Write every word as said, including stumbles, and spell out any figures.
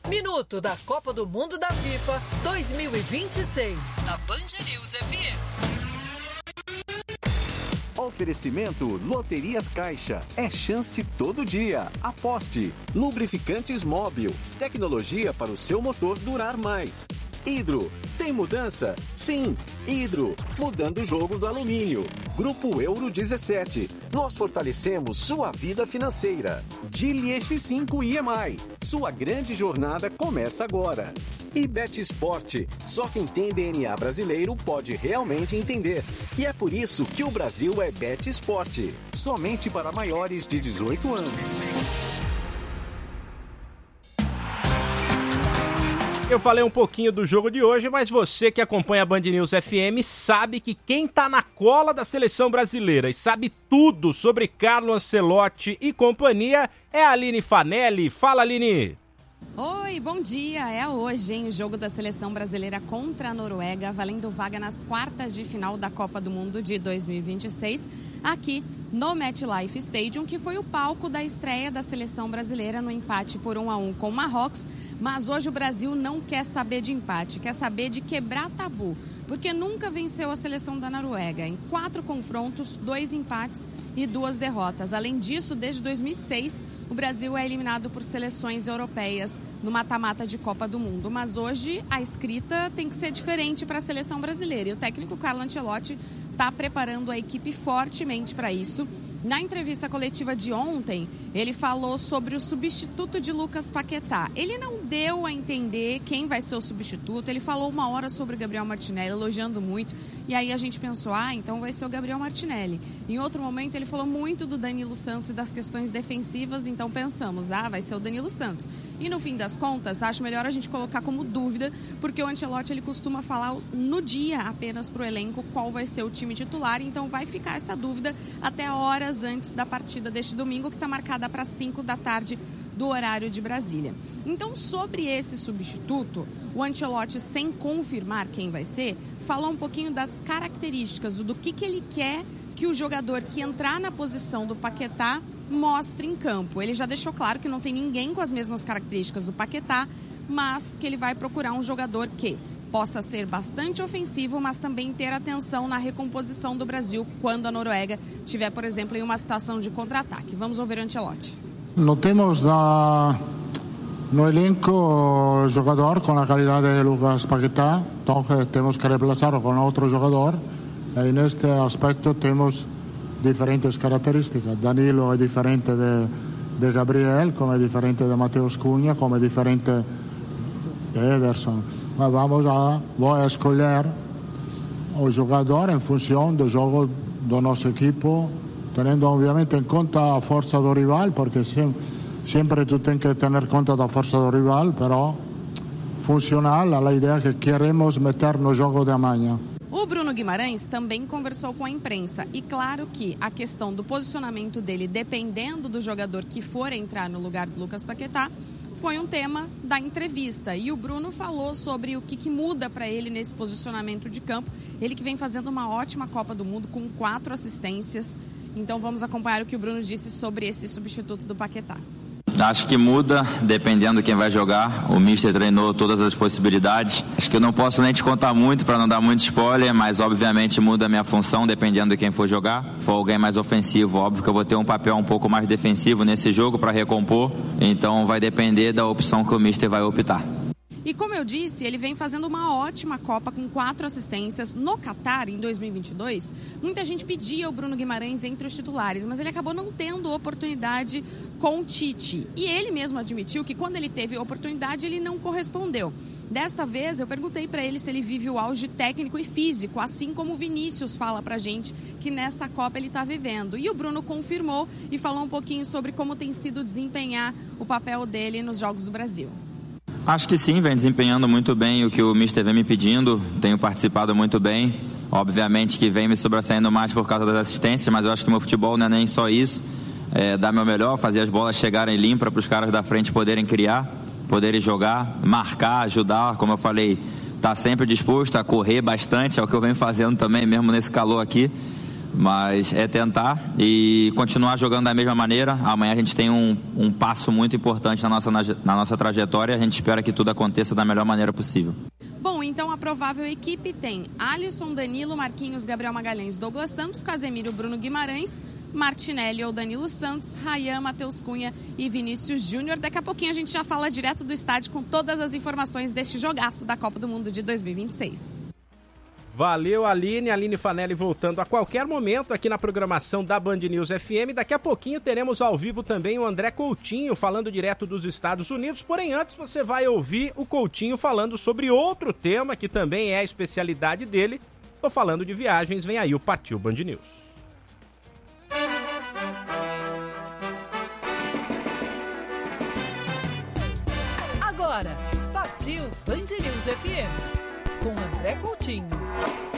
Minuto da Copa do Mundo da FIFA dois mil e vinte e seis. Na Band News F M. Oferecimento Loterias Caixa. É chance todo dia. Aposte. Lubrificantes Móbil. Tecnologia para o seu motor durar mais. Hidro. Tem mudança? Sim. Hidro. Mudando o jogo do alumínio. Grupo Euro dezessete. Nós fortalecemos sua vida financeira. Geely X cinco I M I. Sua grande jornada começa agora. E Bet Sport. Só quem tem D N A brasileiro pode realmente entender. E é por isso que o Brasil é Bet Sport. Somente para maiores de dezoito anos. Eu falei um pouquinho do jogo de hoje, mas você que acompanha a Band News F M sabe que quem tá na cola da seleção brasileira e sabe tudo sobre Carlo Ancelotti e companhia é a Aline Fanelli. Fala, Aline! Oi, bom dia! É hoje, hein, o jogo da seleção brasileira contra a Noruega, valendo vaga nas quartas de final da Copa do Mundo de dois mil e vinte e seis, aqui no MetLife Stadium, que foi o palco da estreia da seleção brasileira no empate por um a um com o Marrocos. Mas hoje o Brasil não quer saber de empate, quer saber de quebrar tabu, porque nunca venceu a seleção da Noruega. Em quatro confrontos, dois empates e duas derrotas. Além disso, desde dois mil e seis, o Brasil é eliminado por seleções europeias no mata-mata de Copa do Mundo. Mas hoje a escrita tem que ser diferente para a seleção brasileira. E o técnico Carlo Ancelotti está preparando a equipe fortemente para isso. Na entrevista coletiva de ontem, ele falou sobre o substituto de Lucas Paquetá. Ele não deu a entender quem vai ser o substituto. Ele falou uma hora sobre o Gabriel Martinelli, elogiando muito. E aí a gente pensou, ah, então vai ser o Gabriel Martinelli. Em outro momento, ele falou muito do Danilo Santos e das questões defensivas. Então pensamos, ah, vai ser o Danilo Santos. E no fim das contas, acho melhor a gente colocar como dúvida, porque o Ancelotti ele costuma falar no dia apenas para o elenco qual vai ser o time titular. Então vai ficar essa dúvida até a hora antes da partida deste domingo, que está marcada para cinco da tarde do horário de Brasília. Então, sobre esse substituto, o Ancelotti, sem confirmar quem vai ser, falou um pouquinho das características, do que, que ele quer que o jogador que entrar na posição do Paquetá mostre em campo. Ele já deixou claro que não tem ninguém com as mesmas características do Paquetá, mas que ele vai procurar um jogador que possa ser bastante ofensivo, mas também ter atenção na recomposição do Brasil quando a Noruega tiver, por exemplo, em uma situação de contra-ataque. Vamos ouvir o Ancelotti. Não temos na, no elenco jogador com a qualidade de Lucas Paquetá, então temos que reemplazar com outro jogador. E neste aspecto temos diferentes características. Danilo é diferente de, de Gabriel, como é diferente de Mateus Cunha, como é diferente Ederson. Mas vamos a, vou a escolher o jogador em função do jogo do nosso equipo, tendo obviamente em conta a força do rival, porque sempre, sempre tu tens que ter em conta da força do rival, però funcional a ideia que queremos meter no jogo de amanhã. O Bruno Guimarães também conversou com a imprensa e claro que a questão do posicionamento dele, dependendo do jogador que for entrar no lugar do Lucas Paquetá, foi um tema da entrevista. E o Bruno falou sobre o que, que muda para ele nesse posicionamento de campo. Ele que vem fazendo uma ótima Copa do Mundo com quatro assistências. Então vamos acompanhar o que o Bruno disse sobre esse substituto do Paquetá. Acho que muda, dependendo de quem vai jogar. O Mister treinou todas as possibilidades. Acho que eu não posso nem te contar muito para não dar muito spoiler, mas obviamente muda a minha função dependendo de quem for jogar. Se for alguém mais ofensivo, óbvio que eu vou ter um papel um pouco mais defensivo nesse jogo para recompor. Então vai depender da opção que o Mister vai optar. E como eu disse, ele vem fazendo uma ótima Copa com quatro assistências. No Catar, em dois mil e vinte e dois, muita gente pedia o Bruno Guimarães entre os titulares, mas ele acabou não tendo oportunidade com o Tite. E ele mesmo admitiu que quando ele teve oportunidade, ele não correspondeu. Desta vez, eu perguntei para ele se ele vive o auge técnico e físico, assim como o Vinícius fala pra gente que nesta Copa ele está vivendo. E o Bruno confirmou e falou um pouquinho sobre como tem sido desempenhar o papel dele nos Jogos do Brasil. Acho que sim, vem desempenhando muito bem o que o Mister vem me pedindo, tenho participado muito bem, obviamente que vem me sobressaindo mais por causa das assistências, mas eu acho que meu futebol não é nem só isso, é dar meu melhor, fazer as bolas chegarem limpas para os caras da frente poderem criar, poderem jogar, marcar, ajudar, como eu falei, tá sempre disposto a correr bastante, é o que eu venho fazendo também, mesmo nesse calor aqui, mas é tentar e continuar jogando da mesma maneira. Amanhã a gente tem um, um passo muito importante na nossa, na, na nossa trajetória. A gente espera que tudo aconteça da melhor maneira possível. Bom, então a provável equipe tem Alisson, Danilo, Marquinhos, Gabriel Magalhães, Douglas Santos, Casemiro, Bruno Guimarães, Martinelli ou Danilo Santos, Rayan, Matheus Cunha e Vinícius Júnior. Daqui a pouquinho a gente já fala direto do estádio com todas as informações deste jogaço da Copa do Mundo de dois mil e vinte e seis. Valeu, Aline. Aline Fanelli voltando a qualquer momento aqui na programação da Band News F M. Daqui a pouquinho teremos ao vivo também o André Coutinho falando direto dos Estados Unidos. Porém, antes você vai ouvir o Coutinho falando sobre outro tema que também é a especialidade dele. Tô falando de viagens. Vem aí o Partiu Band News. Agora, Partiu Band News F M com André Coutinho.